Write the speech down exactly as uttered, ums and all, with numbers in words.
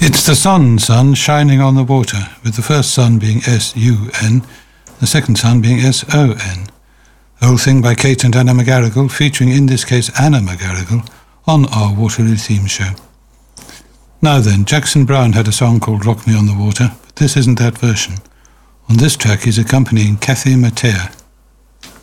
It's the sun, sun, shining on the water, with the first sun being S U N, the second sun being S O N. The whole thing by Kate and Anna McGarrigle, featuring in this case Anna McGarrigle, on our Waterloo theme show. Now then, Jackson Browne had a song called Rock Me on the Water, but this isn't that version. On this track he's accompanying Kathy Mattea.